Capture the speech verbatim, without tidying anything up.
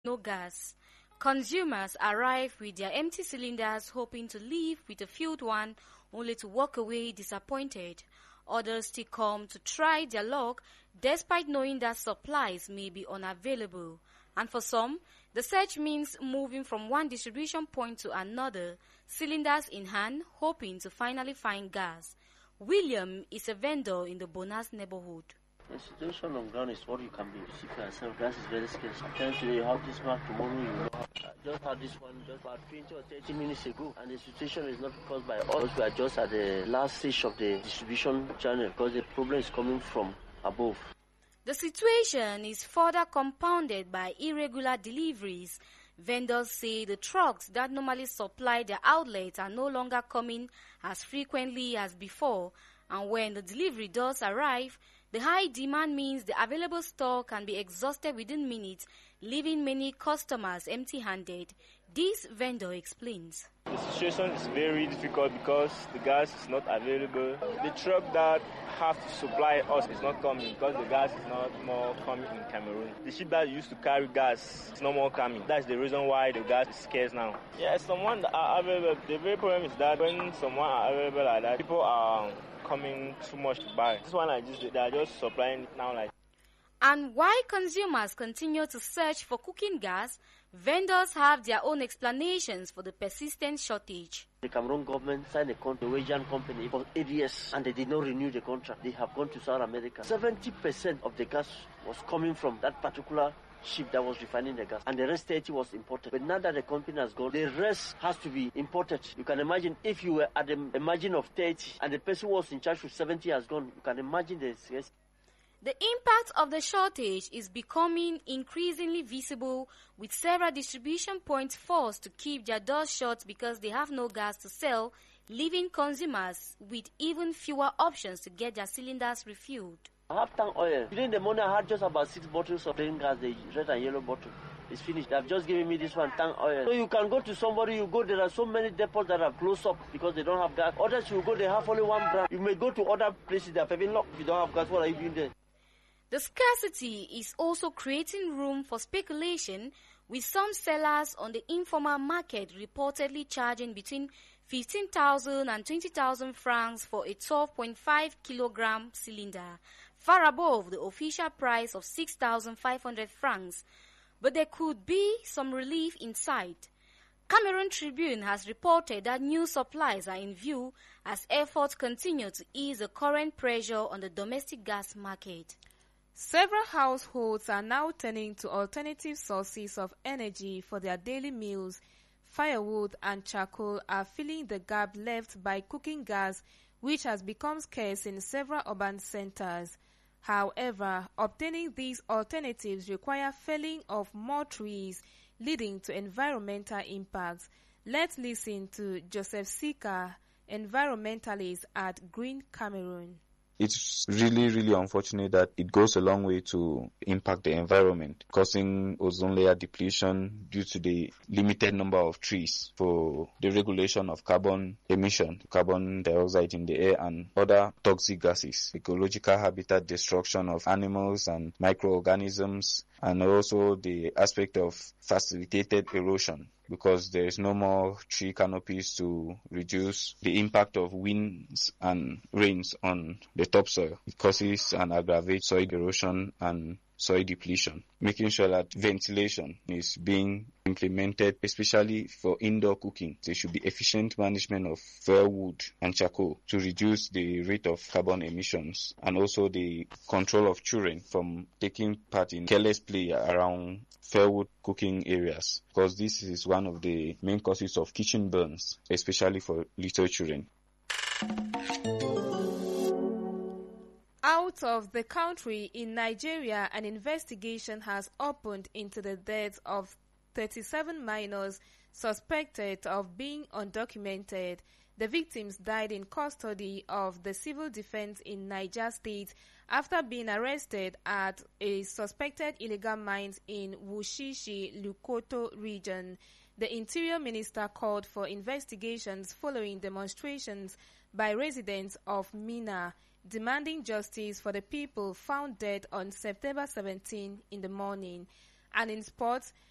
No gas. Consumers arrive with their empty cylinders hoping to leave with a filled one only to walk away disappointed. Others still come to try their luck despite knowing that supplies may be unavailable. And for some, the search means moving from one distribution point to another, cylinders in hand, hoping to finally find gas. William is a vendor in the Bonas neighborhood. The situation on ground is what you can be. You see for yourself, gas is very scarce. Sometimes today you have this bag, tomorrow you don't have. I just had this one just about twenty or thirty minutes ago, and the situation is not caused by us. We are just at the last stage of the distribution channel because the problem is coming from above. The situation is further compounded by irregular deliveries. Vendors say the trucks that normally supply their outlets are no longer coming as frequently as before, and when the delivery does arrive, the high demand means the available stock can be exhausted within minutes, leaving many customers empty-handed. This vendor explains. The situation is very difficult because the gas is not available. The truck that has to supply us is not coming because the gas is not more coming in Cameroon. The ship that used to carry gas is no more coming. That's the reason why the gas is scarce now. Yeah, someone that are available. The very problem is that when someone are available like that, people are coming too much to buy. This one like this, they are just supplying now like. And while consumers continue to search for cooking gas, vendors have their own explanations for the persistent shortage. The Cameroon government signed a contract with a Norwegian company for eight years and they did not renew the contract. They have gone to South America. seventy percent of the gas was coming from that particular ship that was refining the gas, and the rest thirty was imported. But now that the company has gone, the rest has to be imported. You can imagine if you were at a margin of thirty and the person who was in charge with seventy has gone, you can imagine the stress. The impact of the shortage is becoming increasingly visible, with several distribution points forced to keep their doors shut because they have no gas to sell, leaving consumers with even fewer options to get their cylinders refilled. I have tank oil. Today in the morning I had just about six bottles of plain gas, the red and yellow bottle. It's finished. They have just given me this one, tank oil. So you can go to somebody, you go, there are so many depots that are closed up because they don't have gas. Others you go, they have only one brand. You may go to other places that are even locked. If you don't have gas, what are you doing there? The scarcity is also creating room for speculation, with some sellers on the informal market reportedly charging between fifteen thousand and twenty thousand francs for a twelve point five kilogram cylinder, far above the official price of six thousand five hundred francs. But there could be some relief in sight. Cameroon Tribune has reported that new supplies are in view as efforts continue to ease the current pressure on the domestic gas market. Several households are now turning to alternative sources of energy for their daily meals. Firewood and charcoal are filling the gap left by cooking gas, which has become scarce in several urban centers. However, obtaining these alternatives require felling of more trees, leading to environmental impacts. Let's listen to Joseph Sika, environmentalist at Green Cameroon. It's really, really unfortunate that it goes a long way to impact the environment, causing ozone layer depletion due to the limited number of trees for the regulation of carbon emission, carbon dioxide in the air and other toxic gases, ecological habitat destruction of animals and microorganisms, and also the aspect of facilitated erosion, because there is no more tree canopies to reduce the impact of winds and rains on the topsoil. It causes and aggravates soil erosion and soil depletion. Making sure that ventilation is being implemented, especially for indoor cooking. There should be efficient management of firewood and charcoal to reduce the rate of carbon emissions, and also the control of children from taking part in careless play around firewood cooking areas, because this is one of the main causes of kitchen burns, especially for little children. Out of the country, in Nigeria, an investigation has opened into the deaths of thirty-seven minors suspected of being undocumented. The victims died in custody of the civil defense in Niger State after being arrested at a suspected illegal mines in Wushishi, Lukoto region. The Interior Minister called for investigations following demonstrations by residents of Mina, demanding justice for the people found dead on September seventeenth in the morning. And in sports,